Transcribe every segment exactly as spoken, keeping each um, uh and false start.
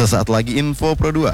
Sesaat lagi Info Pro dua.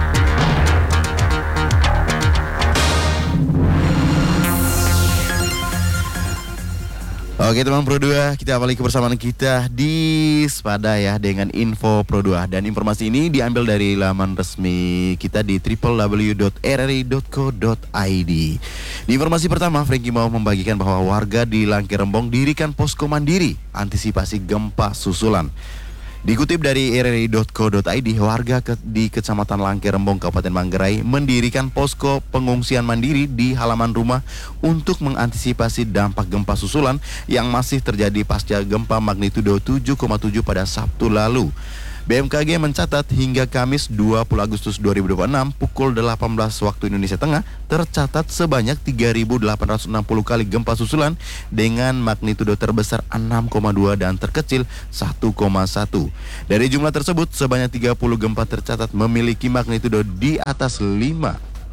Oke teman Pro dua, kita awali kebersamaan kita di Spada ya dengan Info Pro dua. Dan informasi ini diambil dari laman resmi kita di w w w dot r r i dot co dot i d. Di informasi pertama, Frankie mau membagikan bahwa warga di Langke Rembong dirikan posko mandiri antisipasi gempa susulan. Dikutip dari r r i dot co dot i d, warga ke, di Kecamatan Langke Rembong, Kabupaten Manggarai mendirikan posko pengungsian mandiri di halaman rumah untuk mengantisipasi dampak gempa susulan yang masih terjadi pasca gempa magnitudo tujuh koma tujuh pada Sabtu lalu. B M K G mencatat hingga Kamis dua puluh Agustus dua ribu dua puluh enam pukul delapan belas waktu Indonesia Tengah tercatat sebanyak tiga ribu delapan ratus enam puluh kali gempa susulan dengan magnitudo terbesar enam koma dua dan terkecil satu koma satu. Dari jumlah tersebut sebanyak tiga puluh gempa tercatat memiliki magnitudo di atas lima.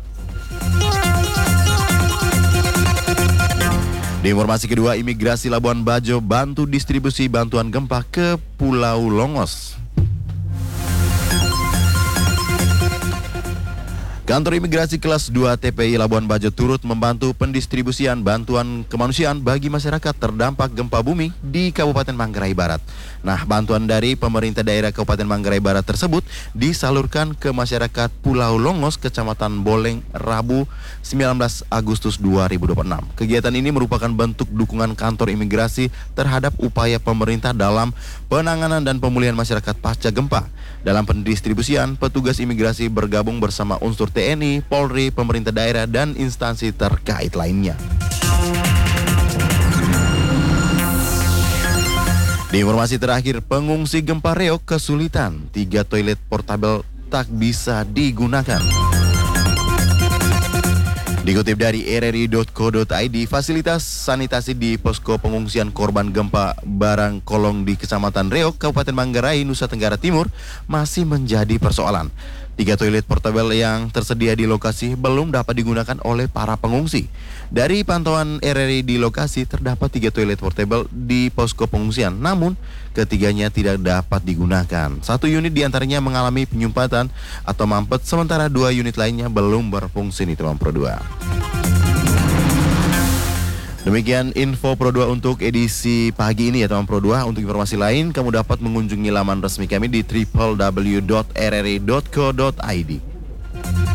Di informasi kedua, Imigrasi Labuan Bajo bantu distribusi bantuan gempa ke Pulau Longos. Kantor Imigrasi Kelas dua T P I Labuan Bajo turut membantu pendistribusian bantuan kemanusiaan bagi masyarakat terdampak gempa bumi di Kabupaten Manggarai Barat. Nah, bantuan dari pemerintah daerah Kabupaten Manggarai Barat tersebut disalurkan ke masyarakat Pulau Longos, Kecamatan Boleng, Rabu sembilan belas Agustus dua ribu dua puluh enam. Kegiatan ini merupakan bentuk dukungan kantor imigrasi terhadap upaya pemerintah dalam penanganan dan pemulihan masyarakat pasca gempa. Dalam pendistribusian, petugas imigrasi bergabung bersama unsur T N I, Polri, pemerintah daerah, dan instansi terkait lainnya. Di informasi terakhir, pengungsi gempa Reok kesulitan, tiga toilet portabel tak bisa digunakan. Dikutip dari r r i dot co dot i d, fasilitas sanitasi di posko pengungsian korban gempa Barangkolong di Kecamatan Reok, Kabupaten Manggarai, Nusa Tenggara Timur masih menjadi persoalan. Tiga toilet portabel yang tersedia di lokasi belum dapat digunakan oleh para pengungsi. Dari pantauan R R I di lokasi, terdapat tiga toilet portabel di posko pengungsian, namun ketiganya tidak dapat digunakan. Satu unit diantaranya mengalami penyumpatan atau mampet, sementara dua unit lainnya belum berfungsi nih teman Pro dua. Demikian Info Pro dua untuk edisi pagi ini ya teman Pro dua. Untuk informasi lain kamu dapat mengunjungi laman resmi kami di w w w dot r r i dot co dot i d.